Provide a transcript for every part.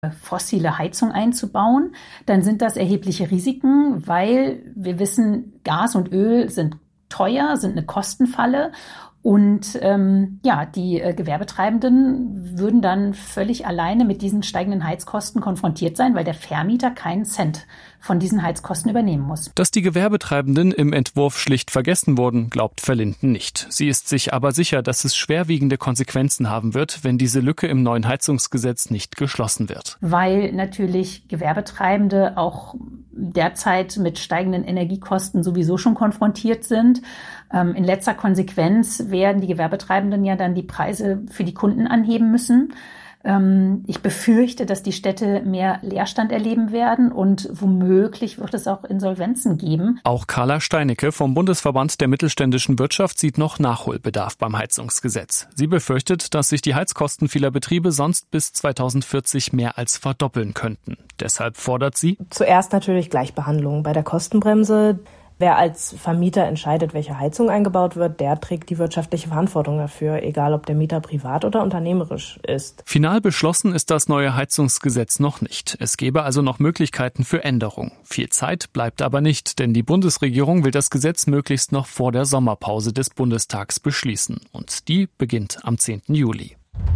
fossile Heizung einzubauen, dann sind das erhebliche Risiken, weil wir wissen, Gas und Öl sind teuer, sind eine Kostenfalle. Und die Gewerbetreibenden würden dann völlig alleine mit diesen steigenden Heizkosten konfrontiert sein, weil der Vermieter keinen Cent von diesen Heizkosten übernehmen muss. Dass die Gewerbetreibenden im Entwurf schlicht vergessen wurden, glaubt Verlinden nicht. Sie ist sich aber sicher, dass es schwerwiegende Konsequenzen haben wird, wenn diese Lücke im neuen Heizungsgesetz nicht geschlossen wird. Weil natürlich Gewerbetreibende auch derzeit mit steigenden Energiekosten sowieso schon konfrontiert sind. In letzter Konsequenz werden die Gewerbetreibenden ja dann die Preise für die Kunden anheben müssen. Ich befürchte, dass die Städte mehr Leerstand erleben werden und womöglich wird es auch Insolvenzen geben. Auch Carla Steinecke vom Bundesverband der mittelständischen Wirtschaft sieht noch Nachholbedarf beim Heizungsgesetz. Sie befürchtet, dass sich die Heizkosten vieler Betriebe sonst bis 2040 mehr als verdoppeln könnten. Deshalb fordert sie: Zuerst natürlich Gleichbehandlung bei der Kostenbremse. Wer als Vermieter entscheidet, welche Heizung eingebaut wird, der trägt die wirtschaftliche Verantwortung dafür, egal ob der Mieter privat oder unternehmerisch ist. Final beschlossen ist das neue Heizungsgesetz noch nicht. Es gäbe also noch Möglichkeiten für Änderung. Viel Zeit bleibt aber nicht, denn die Bundesregierung will das Gesetz möglichst noch vor der Sommerpause des Bundestags beschließen. Und die beginnt am 10. Juli.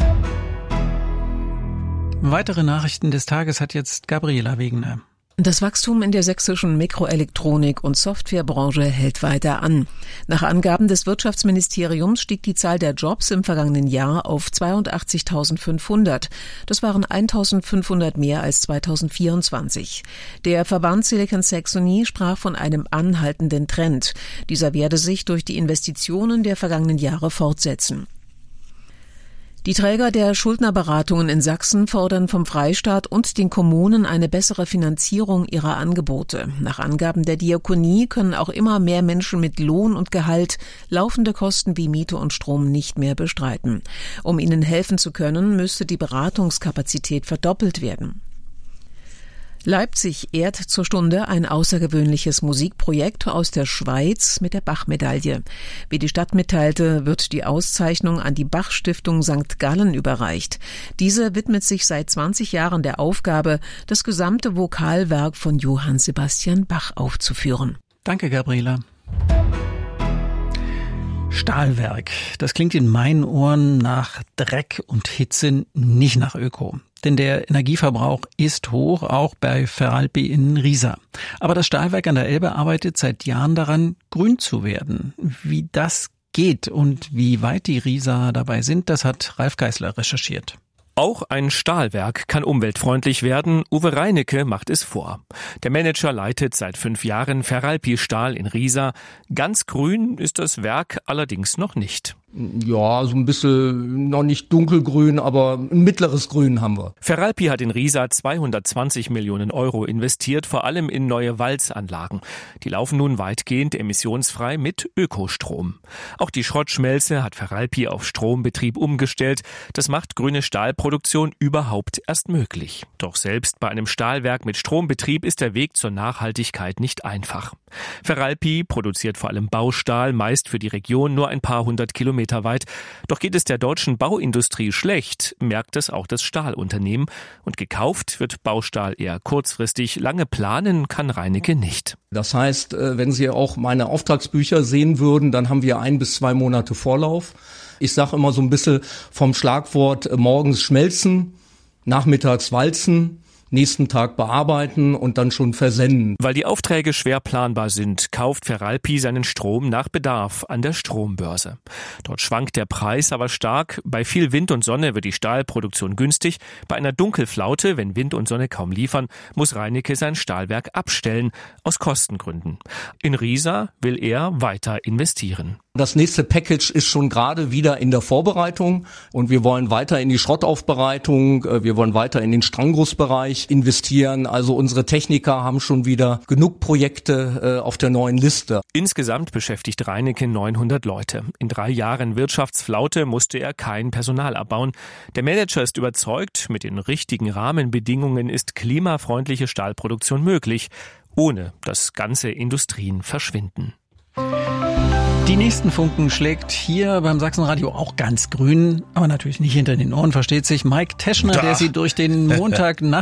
Weitere Nachrichten des Tages hat jetzt Gabriela Wegener. Das Wachstum in der sächsischen Mikroelektronik- und Softwarebranche hält weiter an. Nach Angaben des Wirtschaftsministeriums stieg die Zahl der Jobs im vergangenen Jahr auf 82.500. Das waren 1.500 mehr als 2024. Der Verband Silicon Saxony sprach von einem anhaltenden Trend. Dieser werde sich durch die Investitionen der vergangenen Jahre fortsetzen. Die Träger der Schuldnerberatungen in Sachsen fordern vom Freistaat und den Kommunen eine bessere Finanzierung ihrer Angebote. Nach Angaben der Diakonie können auch immer mehr Menschen mit Lohn und Gehalt laufende Kosten wie Miete und Strom nicht mehr bestreiten. Um ihnen helfen zu können, müsste die Beratungskapazität verdoppelt werden. Leipzig ehrt zur Stunde ein außergewöhnliches Musikprojekt aus der Schweiz mit der Bach-Medaille. Wie die Stadt mitteilte, wird die Auszeichnung an die Bach-Stiftung St. Gallen überreicht. Diese widmet sich seit 20 Jahren der Aufgabe, das gesamte Vokalwerk von Johann Sebastian Bach aufzuführen. Danke, Gabriela. Stahlwerk. Das klingt in meinen Ohren nach Dreck und Hitze, nicht nach Öko. Denn der Energieverbrauch ist hoch, auch bei Feralpi in Riesa. Aber das Stahlwerk an der Elbe arbeitet seit Jahren daran, grün zu werden. Wie das geht und wie weit die Rieser dabei sind, das hat Ralf Geisler recherchiert. Auch ein Stahlwerk kann umweltfreundlich werden. Uwe Reinecke macht es vor. Der Manager leitet seit 5 Jahren Feralpi Stahl in Riesa. Ganz grün ist das Werk allerdings noch nicht. Ja, so ein bisschen noch nicht dunkelgrün, aber ein mittleres Grün haben wir. Feralpi hat in Riesa 220 Millionen Euro investiert, vor allem in neue Walzanlagen. Die laufen nun weitgehend emissionsfrei mit Ökostrom. Auch die Schrottschmelze hat Feralpi auf Strombetrieb umgestellt. Das macht grüne Stahlproduktion überhaupt erst möglich. Doch selbst bei einem Stahlwerk mit Strombetrieb ist der Weg zur Nachhaltigkeit nicht einfach. Feralpi produziert vor allem Baustahl, meist für die Region nur ein paar 100 Kilometer weit. Doch geht es der deutschen Bauindustrie schlecht, merkt es auch das Stahlunternehmen. Und gekauft wird Baustahl eher kurzfristig. Lange planen kann Reinecke nicht. Das heißt, wenn Sie auch meine Auftragsbücher sehen würden, dann haben wir 1 bis 2 Monate Vorlauf. Ich sage immer so ein bisschen vom Schlagwort morgens schmelzen, nachmittags walzen, nächsten Tag bearbeiten und dann schon versenden. Weil die Aufträge schwer planbar sind, kauft Feralpi seinen Strom nach Bedarf an der Strombörse. Dort schwankt der Preis aber stark. Bei viel Wind und Sonne wird die Stahlproduktion günstig. Bei einer Dunkelflaute, wenn Wind und Sonne kaum liefern, muss Reinecke sein Stahlwerk abstellen, aus Kostengründen. In Riesa will er weiter investieren. Das nächste Package ist schon gerade wieder in der Vorbereitung und wir wollen weiter in die Schrottaufbereitung, wir wollen weiter in den Stranggussbereich investieren. Also unsere Techniker haben schon wieder genug Projekte auf der neuen Liste. Insgesamt beschäftigt Reinecke 900 Leute. In 3 Jahren Wirtschaftsflaute musste er kein Personal abbauen. Der Manager ist überzeugt, mit den richtigen Rahmenbedingungen ist klimafreundliche Stahlproduktion möglich, ohne dass ganze Industrien verschwinden. Die nächsten Funken schlägt hier beim Sachsenradio auch ganz grün, aber natürlich nicht hinter den Ohren, versteht sich. Mike Teschner, der Sie durch den Montag